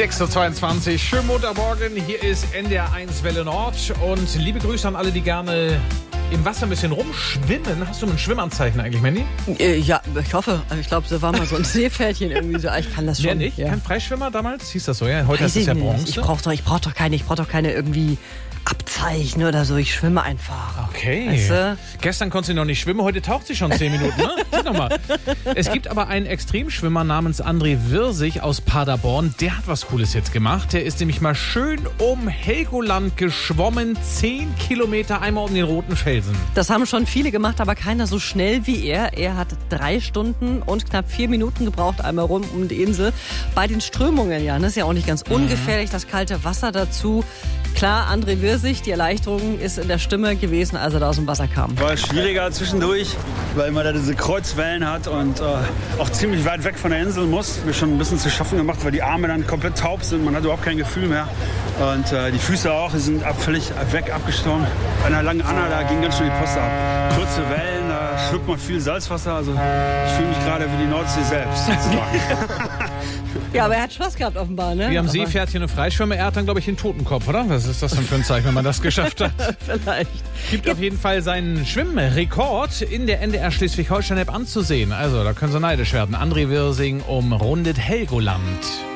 6:22 Uhr, schönen Montagmorgen, hier ist NDR 1 Welle Nord und liebe Grüße an alle, die gerne im Wasser ein bisschen rumschwimmen. Hast du ein Schwimmanzeichen eigentlich, Mandy? Ja, ich hoffe. Ich glaube, so war mal so ein Seepferdchen irgendwie so. Ich kann das schon. Ja, nicht? Ja. Kein Freischwimmer damals? Hieß das so, ja? Heute Weiß ist es ja ich nicht. Bronze. Ich brauch doch keine irgendwie Abzeichen oder so. Ich schwimme einfach. Okay. Weißt du? Gestern konnte sie noch nicht schwimmen, heute taucht sie schon 10 Minuten, ne? Sieh doch mal. Es gibt aber einen Extremschwimmer namens André Wirsig aus Paderborn. Der hat was Cooles jetzt gemacht. Der ist nämlich mal schön um Helgoland geschwommen. 10 Kilometer einmal um den roten Felsen. Das haben schon viele gemacht, aber keiner so schnell wie er. Er hat 3 Stunden und knapp 4 Minuten gebraucht, einmal rum um die Insel. Bei den Strömungen, ja, das ist ja auch nicht ganz ungefährlich, das kalte Wasser dazu. Klar, André Wirsig, die Erleichterung ist in der Stimme gewesen, als er da aus dem Wasser kam. War schwieriger zwischendurch, weil man da diese Kreuzwellen hat und auch ziemlich weit weg von der Insel muss. Mir schon ein bisschen zu schaffen gemacht, weil die Arme dann komplett taub sind. Man hat überhaupt kein Gefühl mehr. Und die Füße auch, die sind völlig weg abgestorben. Bei einer langen Anna, da ging ganz schön die Post ab. Kurze Wellen, da schluckt man viel Salzwasser. Also ich fühle mich gerade wie die Nordsee selbst, sozusagen. Ja, aber er hat Spaß gehabt offenbar, ne? Wie am Seepferdchen und Freischwimmer. Er hat dann, glaube ich, den Totenkopf, oder? Was ist das denn für ein Zeichen, wenn man das geschafft hat? Vielleicht. Gibt auf jeden Fall seinen Schwimmrekord in der NDR Schleswig-Holstein-App anzusehen. Also, da können Sie neidisch werden. André Wirsing umrundet Helgoland.